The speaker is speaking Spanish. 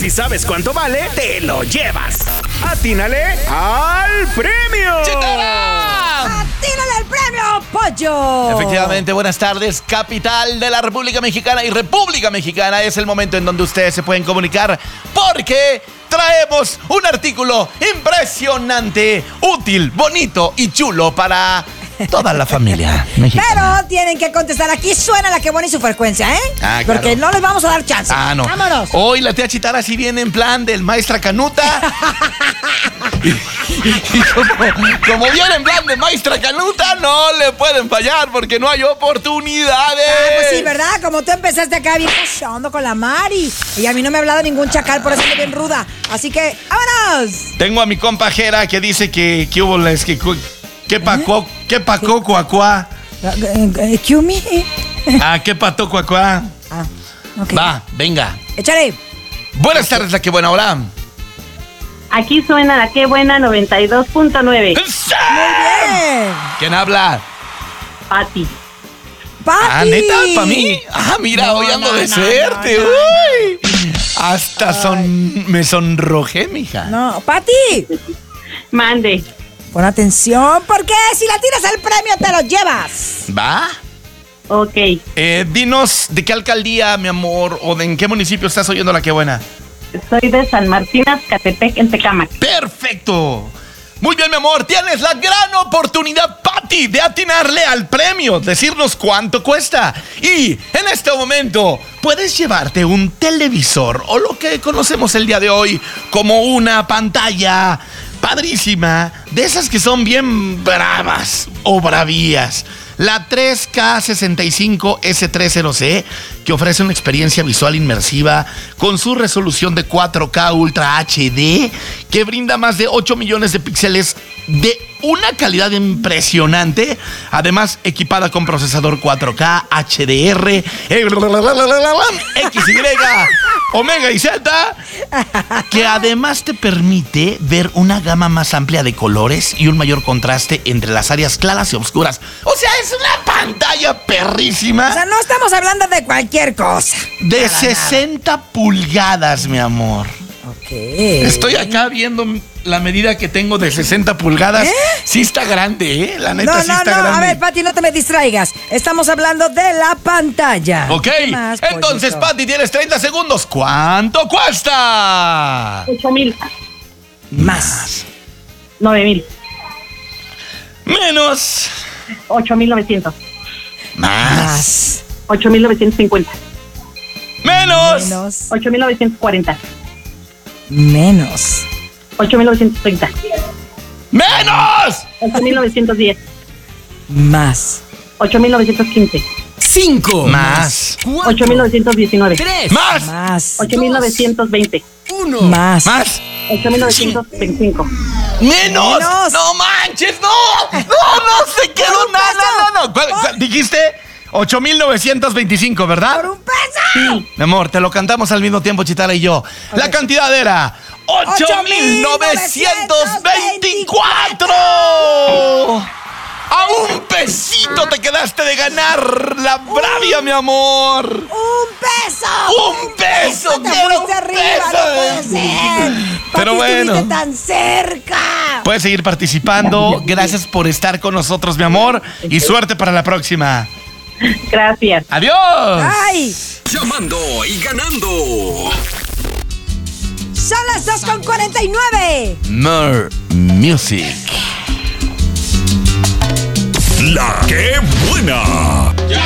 Si sabes cuánto vale, te lo llevas. ¡Atínale al premio! ¡Atínale al premio, pollo! Efectivamente, buenas tardes, capital de la República Mexicana y República Mexicana. Es el momento en donde ustedes se pueden comunicar porque traemos un artículo impresionante, útil, bonito y chulo para toda la familia mexicana. Pero tienen que contestar. Aquí suena la que buena y su frecuencia, ¿eh? Claro. Porque no les vamos a dar chance. No. Vámonos. Hoy la tía Chitara sí viene en plan del Maestra Canuta. y como viene en plan de Maestra Canuta, no le pueden fallar porque no hay oportunidades. Pues sí, ¿verdad? Como tú empezaste acá bien cachondo con la Mari. Y a mí no me ha hablado ningún chacal, por eso estoy bien ruda. Así que, ¡vámonos! Tengo a mi compa Jera que dice que hubo les que ¿Qué pacó cuacuá? ¿Qué me? ¿Qué pató cuacuá? Ok. Va, venga. Échale. Buenas tardes, la que buena hora. Aquí suena la que buena 92.9. Muy bien. ¿Quién habla? Pati. ¡Pati! ¿Neta? ¿Para mí? Mira, No, hoy ando de no, suerte. no. Uy. Hasta me sonrojé, mija. No, Pati. Mande. Pon atención, porque si la tiras al premio te lo llevas. ¿Va? Ok. Dinos de qué alcaldía, mi amor, o de en qué municipio estás oyendo la que buena. Soy de San Martín, Azcatepec, en Tecámac. ¡Perfecto! Muy bien, mi amor, tienes la gran oportunidad, Pati, de atinarle al premio, decirnos cuánto cuesta. Y en este momento puedes llevarte un televisor o lo que conocemos el día de hoy como una pantalla padrísima, de esas que son bien bravas o bravías. La 3K65S30C, que ofrece una experiencia visual inmersiva con su resolución de 4K Ultra HD, que brinda más de 8 millones de píxeles de una calidad impresionante, además equipada con procesador 4K, HDR, XY, Omega y Z, que además te permite ver una gama más amplia de colores y un mayor contraste entre las áreas claras y oscuras. O sea, es una pantalla perrísima. O sea, no estamos hablando de cualquier cosa. De Para 60 pulgadas, mi amor. Ok. Estoy acá viendo la medida que tengo de 60 pulgadas. Sí está grande, ¿eh? La neta sí está grande. A ver, Pati, no te me distraigas. Estamos hablando de la pantalla. Ok, ¿Qué más, entonces, pollito? Pati, tienes 30 segundos. ¿Cuánto cuesta? 8,000. Más. 9,000. Menos. 8,900. Más. 8,950. Menos. Menos. 8,940. Menos. 8,930. Menos. 8,910. Más. 8,915. 5 Más. 8,919. 3 Más. Más. 8,920. 1 Más. 8,925. Menos. Menos. No manches, no. No se quedó un nada. peso. No. ¿Cuál dijiste? 8,925, ¿verdad? ¡Por un peso! Sí. Mi amor, te lo cantamos al mismo tiempo, Chitara y yo. La cantidad era 8,924. A un pesito te quedaste de ganar la Bravia, mi amor. ¡Un peso! ¡Un peso! Te ¡Quiero fuiste un arriba, peso! no puede ser. Pero Papi, bueno. estuviste tan cerca. Puedes seguir participando. Gracias por estar con nosotros, mi amor. Y suerte para la próxima. Gracias. ¡Adiós! ¡Ay! Llamando y ganando. Son las 2:49. More Music. La que buena.